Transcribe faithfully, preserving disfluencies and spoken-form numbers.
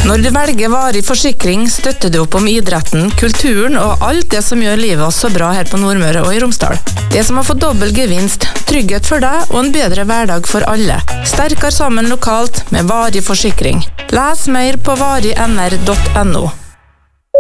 Når du velger varig forsikring, støtter du opp om idretten, kulturen og alt det som gjør livet så bra her på Nordmøre og i Romsdal. Det som har fått dobbel gevinst, trygghet for deg og en bedre hverdag for alle. Sterkere sammen lokalt med varig forsikring. Les mer på varig n r punktum no.